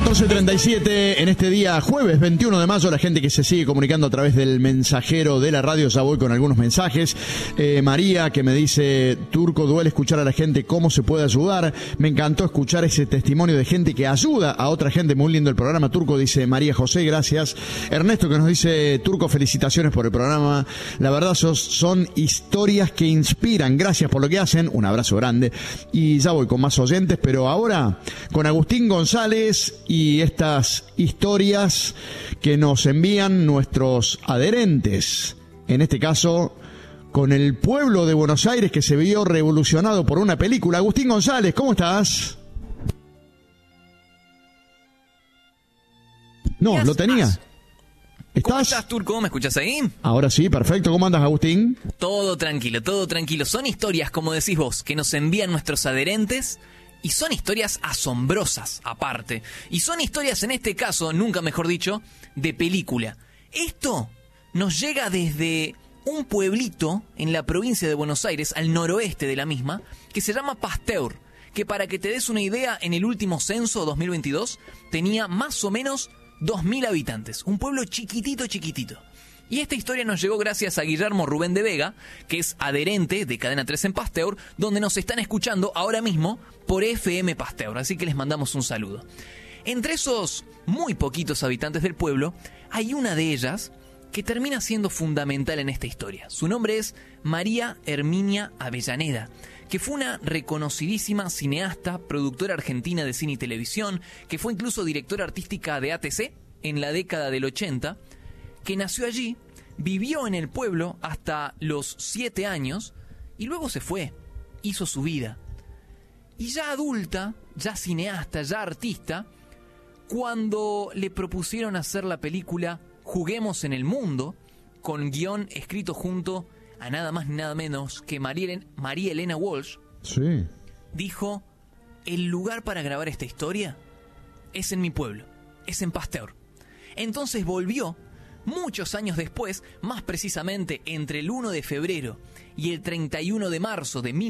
14:37 en este día jueves 21 de mayo. La gente que se sigue comunicando a través del mensajero de la radio, ya voy con algunos mensajes. María, que me dice: Turco, duele escuchar a la gente cómo se puede ayudar. Me encantó escuchar ese testimonio de gente que ayuda a otra gente. Muy lindo el programa, Turco, dice María José, gracias. Ernesto, que nos dice: Turco, felicitaciones por el programa. La verdad son historias que inspiran. Gracias por lo que hacen. Un abrazo grande. Y ya voy con más oyentes, pero ahora con Agustín González y estas historias que nos envían nuestros adherentes. En este caso, con el pueblo de Buenos Aires que se vio revolucionado por una película. Agustín González, ¿cómo estás? No, lo tenía. ¿Estás? ¿Cómo estás, Turco? ¿Me escuchas ahí? Ahora sí, perfecto. ¿Cómo andas, Agustín? Todo tranquilo, todo tranquilo. Son historias, como decís vos, que nos envían nuestros adherentes. Y son historias asombrosas, aparte. Y son historias, en este caso, nunca mejor dicho, de película. Esto nos llega desde un pueblito en la provincia de Buenos Aires, al noroeste de la misma, que se llama Pasteur, que para que te des una idea, en el último censo 2022 tenía más o menos 2.000 habitantes. Un pueblo chiquitito, chiquitito. Y esta historia nos llegó gracias a Guillermo Rubén de Vega, que es adherente de Cadena 3 en Pasteur, donde nos están escuchando ahora mismo por FM Pasteur, así que les mandamos un saludo. Entre esos muy poquitos habitantes del pueblo, hay una de ellas que termina siendo fundamental en esta historia. Su nombre es María Herminia Avellaneda, que fue una reconocidísima cineasta, productora argentina de cine y televisión, que fue incluso directora artística de ATC en la década del 80, que nació allí, vivió en el pueblo hasta los 7 años y luego se fue, hizo su vida. Y ya adulta, ya cineasta, ya artista, cuando le propusieron hacer la película Juguemos en el Mundo, con guión escrito junto a nada más ni nada menos que María Elena Walsh, sí, dijo: el lugar para grabar esta historia es en mi pueblo, es en Pasteur. Entonces volvió muchos años después, más precisamente entre el 1 de febrero y el 31 de marzo de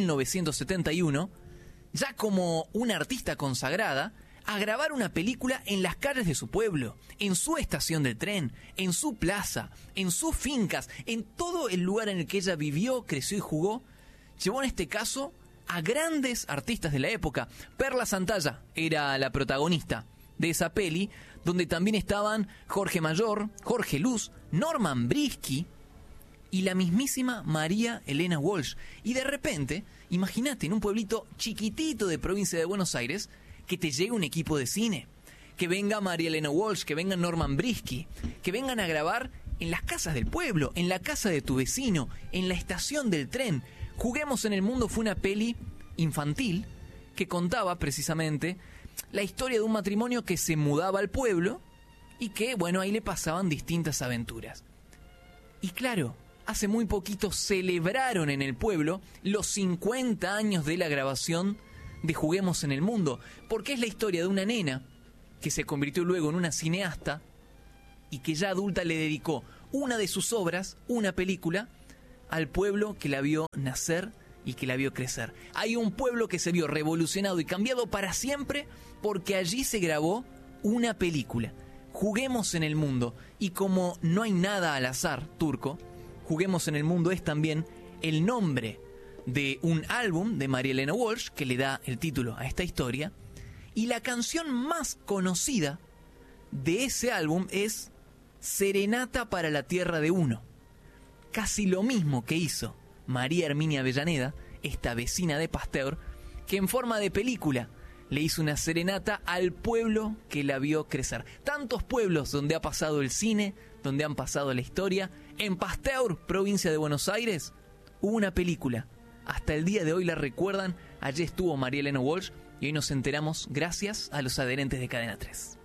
1971, ya como una artista consagrada, a grabar una película en las calles de su pueblo, en su estación de tren, en su plaza, en sus fincas, en todo el lugar en el que ella vivió, creció y jugó. Llevó en este caso a grandes artistas de la época. Perla Santalla era la protagonista de esa peli, donde también estaban Jorge Mayor, Jorge Luz, Norman Brisky y la mismísima María Elena Walsh. Y de repente, imagínate, en un pueblito chiquitito de provincia de Buenos Aires, que te llegue un equipo de cine, que venga María Elena Walsh, que venga Norman Brisky, que vengan a grabar en las casas del pueblo, en la casa de tu vecino, en la estación del tren. Juguemos en el Mundo fue una peli infantil que contaba precisamente la historia de un matrimonio que se mudaba al pueblo y que, bueno, ahí le pasaban distintas aventuras. Y claro, hace muy poquito celebraron en el pueblo los 50 años de la grabación de Juguemos en el Mundo, porque es la historia de una nena que se convirtió luego en una cineasta y que ya adulta le dedicó una de sus obras, una película, al pueblo que la vio nacer y que la vio crecer. Hay un pueblo que se vio revolucionado y cambiado para siempre porque allí se grabó una película, Juguemos en el Mundo. Y como no hay nada al azar, Turco, Juguemos en el Mundo es también el nombre de un álbum de María Elena Walsh que le da el título a esta historia, y la canción más conocida de ese álbum es Serenata para la Tierra de Uno. Casi lo mismo que hizo María Herminia Avellaneda, esta vecina de Pasteur, que en forma de película le hizo una serenata al pueblo que la vio crecer. Tantos pueblos donde ha pasado el cine, donde han pasado la historia. En Pasteur, provincia de Buenos Aires, hubo una película. Hasta el día de hoy la recuerdan. Allí estuvo María Elena Walsh y hoy nos enteramos gracias a los adherentes de Cadena 3.